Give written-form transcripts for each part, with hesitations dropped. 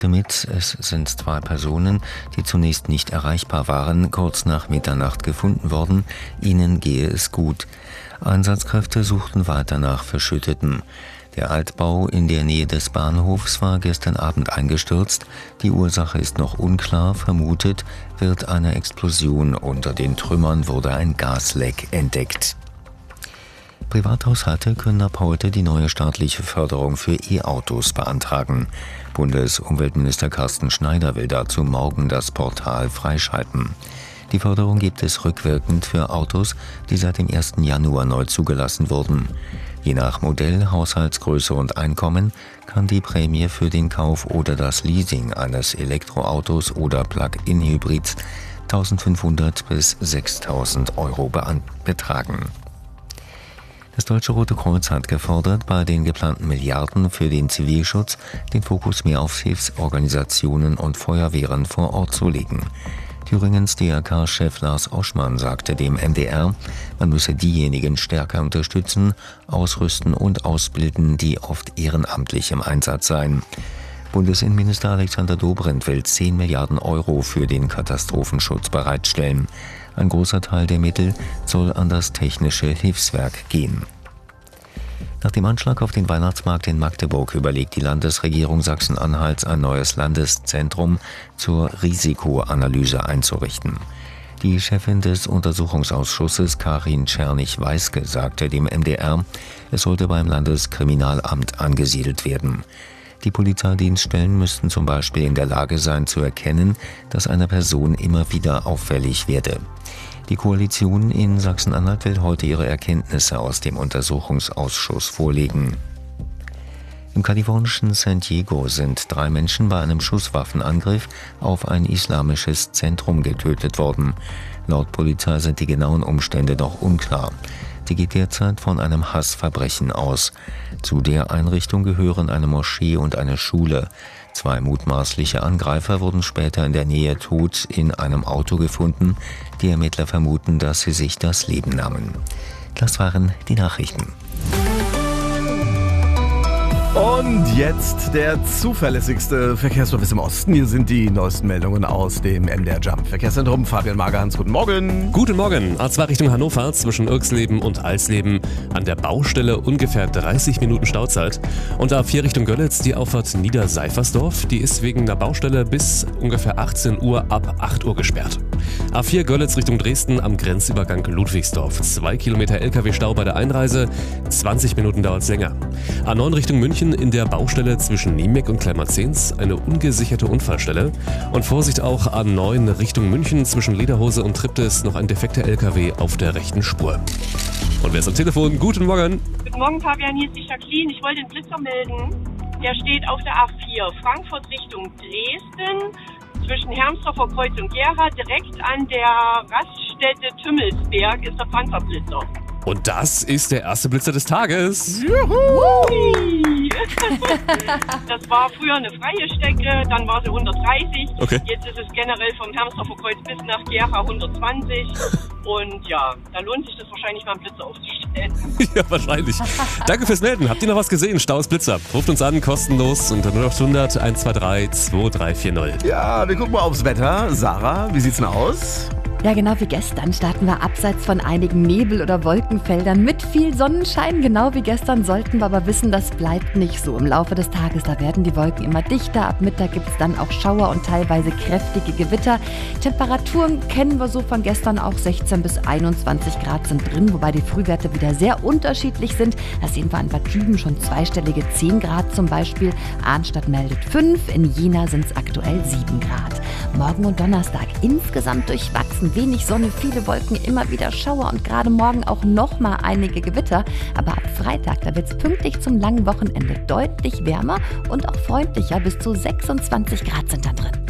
Mit. Es sind 2 Personen, die zunächst nicht erreichbar waren, kurz nach Mitternacht gefunden worden. Ihnen gehe es gut. Einsatzkräfte suchten weiter nach Verschütteten. Der Altbau in der Nähe des Bahnhofs war gestern Abend eingestürzt. Die Ursache ist noch unklar. Vermutet wird eine Explosion. Unter den Trümmern wurde ein Gasleck entdeckt. Privathaushalte können ab heute die neue staatliche Förderung für E-Autos beantragen. Bundesumweltminister Carsten Schneider will dazu morgen das Portal freischalten. Die Förderung gibt es rückwirkend für Autos, die seit dem 1. Januar neu zugelassen wurden. Je nach Modell, Haushaltsgröße und Einkommen kann die Prämie für den Kauf oder das Leasing eines Elektroautos oder Plug-in-Hybrids 1.500 bis 6.000 Euro betragen. Das Deutsche Rote Kreuz hat gefordert, bei den geplanten Milliarden für den Zivilschutz den Fokus mehr auf Hilfsorganisationen und Feuerwehren vor Ort zu legen. Thüringens DRK-Chef Lars Oschmann sagte dem MDR, man müsse diejenigen stärker unterstützen, ausrüsten und ausbilden, die oft ehrenamtlich im Einsatz seien. Bundesinnenminister Alexander Dobrindt will 10 Milliarden Euro für den Katastrophenschutz bereitstellen. Ein großer Teil der Mittel soll an das Technische Hilfswerk gehen. Nach dem Anschlag auf den Weihnachtsmarkt in Magdeburg überlegt die Landesregierung Sachsen-Anhalts, ein neues Landeszentrum zur Risikoanalyse einzurichten. Die Chefin des Untersuchungsausschusses Karin Czernig-Weiske sagte dem MDR, es sollte beim Landeskriminalamt angesiedelt werden. Die Polizeidienststellen müssten zum Beispiel in der Lage sein zu erkennen, dass eine Person immer wieder auffällig werde. Die Koalition in Sachsen-Anhalt will heute ihre Erkenntnisse aus dem Untersuchungsausschuss vorlegen. Im kalifornischen San Diego sind 3 Menschen bei einem Schusswaffenangriff auf ein islamisches Zentrum getötet worden. Laut Polizei sind die genauen Umstände noch unklar. Sie geht derzeit von einem Hassverbrechen aus. Zu der Einrichtung gehören eine Moschee und eine Schule. 2 mutmaßliche Angreifer wurden später in der Nähe tot in einem Auto gefunden. Die Ermittler vermuten, dass sie sich das Leben nahmen. Das waren die Nachrichten. Und jetzt der zuverlässigste Verkehrsservice im Osten. Hier sind die neuesten Meldungen aus dem MDR Jump Verkehrszentrum. Fabian Magerhans, guten Morgen. Guten Morgen. A2 Richtung Hannover zwischen Irxleben und Alsleben. An der Baustelle ungefähr 30 Minuten Stauzeit. Und A4 Richtung Görlitz die Auffahrt Niederseifersdorf. Die ist wegen der Baustelle bis ungefähr 18 Uhr ab 8 Uhr gesperrt. A4 Görlitz Richtung Dresden am Grenzübergang Ludwigsdorf. 2 Kilometer LKW-Stau bei der Einreise. 20 Minuten dauert es länger. A9 Richtung München in der Baustelle zwischen Niemek und Kleimarzens eine ungesicherte Unfallstelle. Und Vorsicht auch A9 Richtung München zwischen Lederhose und Triptis noch ein defekter LKW auf der rechten Spur. Und wer ist am Telefon? Guten Morgen. Guten Morgen Fabian, hier ist die Jacqueline. Ich wollte den Blitzer melden. Der steht auf der A4 Frankfurt Richtung Dresden zwischen Hermsdorfer Kreuz und Gera. Direkt an der Raststätte Tümmelsberg ist der Panzerblitzer. Und das ist der erste Blitzer des Tages. Juhu! Das war früher eine freie Strecke, dann war sie 130. Okay. Jetzt ist es generell vom Hermsdorfer Kreuz bis nach Gera 120. Und ja, da lohnt sich das wahrscheinlich mal einen Blitzer aufzustellen. Ja, wahrscheinlich. Danke fürs Melden. Habt ihr noch was gesehen? Staus Blitzer. Ruft uns an, kostenlos unter 0800 123 2340. Ja, wir gucken mal aufs Wetter. Sarah, wie sieht's denn aus? Ja, genau wie gestern starten wir abseits von einigen Nebel- oder Wolkenfeldern mit viel Sonnenschein. Genau wie gestern sollten wir aber wissen, das bleibt nicht so. Im Laufe des Tages, da werden die Wolken immer dichter. Ab Mittag gibt es dann auch Schauer und teilweise kräftige Gewitter. Temperaturen kennen wir so von gestern auch. 16 bis 21 Grad sind drin, wobei die Frühwerte wieder sehr unterschiedlich sind. Da sehen wir an Bad Düben schon zweistellige 10 Grad zum Beispiel. Arnstadt meldet 5, in Jena sind es aktuell 7 Grad. Morgen und Donnerstag insgesamt durchwachsen. Wenig Sonne, viele Wolken, immer wieder Schauer und gerade morgen auch nochmal einige Gewitter. Aber ab Freitag, da wird es pünktlich zum langen Wochenende deutlich wärmer und auch freundlicher. Bis zu 26 Grad sind dann drin.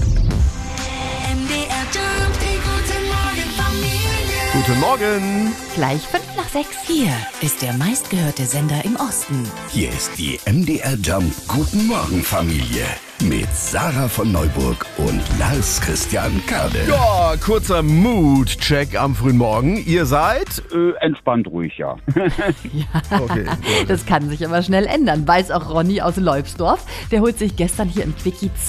Guten Morgen. Gleich 5:05. Hier ist der meistgehörte Sender im Osten. Hier ist die MDR Jump Guten Morgen Familie mit Sarah von Neuburg und Lars Christian Kade. Ja, kurzer Mood-Check am frühen Morgen. Ihr seid? Entspannt ruhig, ja. Okay. Das kann sich aber schnell ändern, weiß auch Ronny aus Leubsdorf. Der holt sich gestern hier im Quickie